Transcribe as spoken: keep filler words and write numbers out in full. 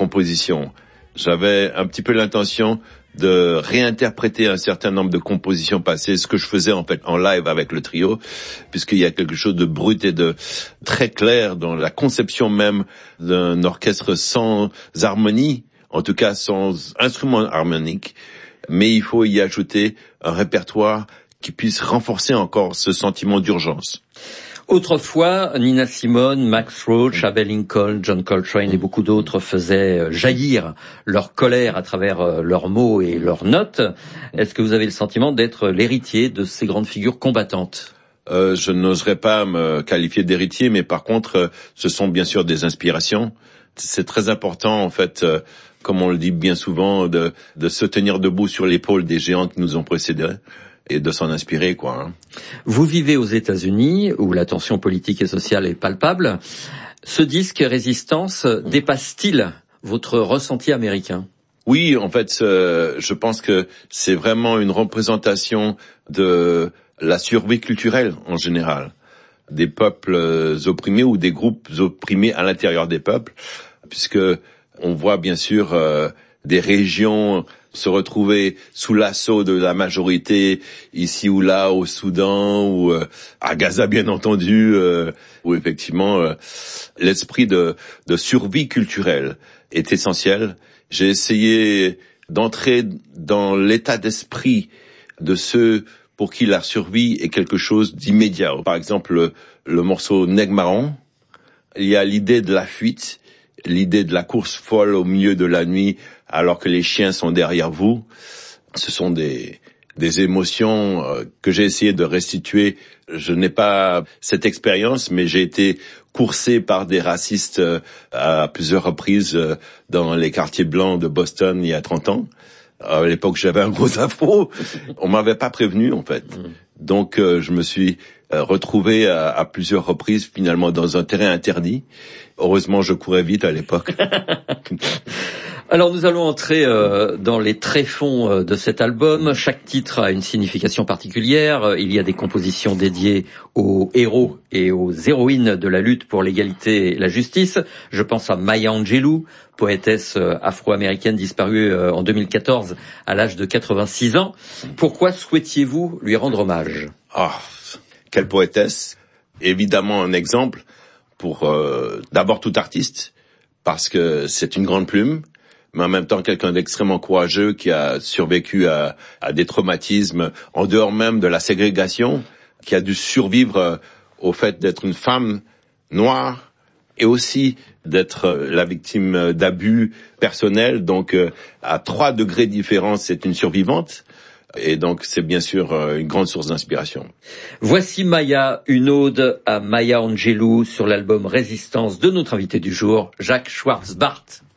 compositions. J'avais un petit peu l'intention de réinterpréter un certain nombre de compositions passées, ce que je faisais en fait en live avec le trio, puisqu'il y a quelque chose de brut et de très clair dans la conception même d'un orchestre sans harmonie, en tout cas sans instrument harmonique, mais il faut y ajouter un répertoire qui puisse renforcer encore ce sentiment d'urgence. Autrefois, Nina Simone, Max Roach, Abbey Lincoln, John Coltrane et beaucoup d'autres faisaient jaillir leur colère à travers leurs mots et leurs notes. Est-ce que vous avez le sentiment d'être l'héritier de ces grandes figures combattantes ? euh, Je n'oserais pas me qualifier d'héritier, mais par contre, ce sont bien sûr des inspirations. C'est très important, en fait, euh, comme on le dit bien souvent, de, de se tenir debout sur l'épaule des géants qui nous ont précédés. Et de s'en inspirer, quoi. Hein. Vous vivez aux États-Unis, où la tension politique et sociale est palpable. Ce disque Résistance dépasse-t-il votre ressenti américain ? Oui, en fait, euh, je pense que c'est vraiment une représentation de la survie culturelle en général, des peuples opprimés ou des groupes opprimés à l'intérieur des peuples, puisque on voit bien sûr euh, des régions se retrouver sous l'assaut de la majorité ici ou là au Soudan ou euh, à Gaza bien entendu, euh, où effectivement euh, l'esprit de, de survie culturelle est essentiel. J'ai essayé d'entrer dans l'état d'esprit de ceux pour qui la survie est quelque chose d'immédiat. Par exemple, le, le morceau Nègre Marron, il y a l'idée de la fuite, l'idée de la course folle au milieu de la nuit alors que les chiens sont derrière vous. Ce sont des, des émotions que j'ai essayé de restituer. Je n'ai pas cette expérience, mais j'ai été coursé par des racistes à plusieurs reprises dans les quartiers blancs de Boston il y a trente ans. À l'époque, j'avais un gros afro. On m'avait pas prévenu, en fait. Donc, euh, je me suis euh, retrouvé à, à plusieurs reprises, finalement, dans un terrain interdit. Heureusement, je courais vite à l'époque. Alors, nous allons entrer euh, dans les tréfonds euh, de cet album. Chaque titre a une signification particulière. Il y a des compositions dédiées aux héros et aux héroïnes de la lutte pour l'égalité et la justice. Je pense à Maya Angelou, poétesse afro-américaine disparue en deux mille quatorze à l'âge de quatre-vingt-six ans. Pourquoi souhaitiez-vous lui rendre hommage ? Ah, quelle poétesse. Évidemment un exemple pour euh, d'abord tout artiste, parce que c'est une grande plume, mais en même temps quelqu'un d'extrêmement courageux qui a survécu à, à des traumatismes en dehors même de la ségrégation, qui a dû survivre au fait d'être une femme noire, et aussi d'être la victime d'abus personnels. Donc, euh, à trois degrés différents, c'est une survivante. Et donc, c'est bien sûr euh, une grande source d'inspiration. Voici Maya, une ode à Maya Angelou sur l'album Résistance de notre invité du jour, Jacques Schwarz-Bart.